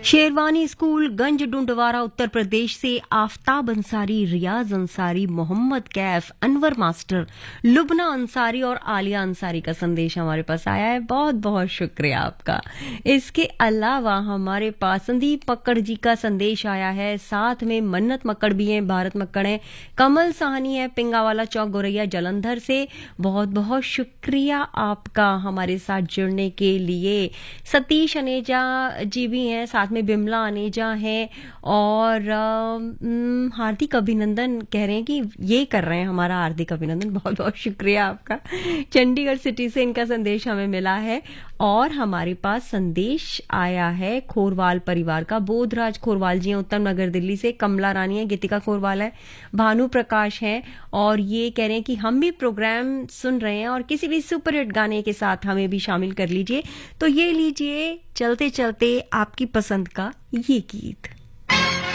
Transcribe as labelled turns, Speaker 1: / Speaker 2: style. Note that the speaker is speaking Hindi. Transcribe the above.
Speaker 1: शेरवानी स्कूल गंज डुंडवारा उत्तर प्रदेश से आफताब अंसारी, रियाज अंसारी, मोहम्मद कैफ, अनवर मास्टर, लुबना अंसारी और आलिया अंसारी का संदेश हमारे पास आया है। बहुत बहुत शुक्रिया आपका। इसके अलावा हमारे पास संदीप मक्कड़ जी का संदेश आया है, साथ में मन्नत मक्कड़ भी हैं, भारत मक्कड़ हैं, कमल साहनी है पिंगावाला चौक गोरैया जलंधर से। बहुत बहुत शुक्रिया आपका हमारे साथ जुड़ने के लिए। सतीश अनेजा जी भी हैं, साथ में बिमला अनेजा हैं और हार्दिक अभिनंदन कह रहे हैं कि ये कर रहे हैं हमारा हार्दिक अभिनंदन। बहुत बहुत शुक्रिया आपका। चंडीगढ़ सिटी से इनका संदेश हमें मिला है। और हमारे पास संदेश आया है खोरवाल परिवार का। बोधराज खोरवाल जी हैं उत्तम नगर दिल्ली से, कमला रानी है, गीतिका खोरवाल है, भानु प्रकाश हैं और ये कह रहे हैं कि हम भी प्रोग्राम सुन रहे हैं और किसी भी सुपरहिट गाने के साथ हमें भी शामिल कर लीजिए। तो ये लीजिए चलते चलते आपकी पसंद का ये गीत।